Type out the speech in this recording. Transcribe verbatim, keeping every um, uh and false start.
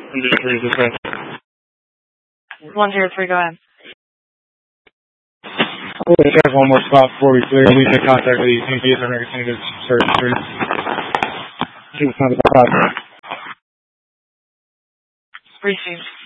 One zero three, this way. One zero three, go ahead. I'm going to check one more spot before we clear. We make contact with the E M Ps and everything to search the street. See what's on the spot. Received.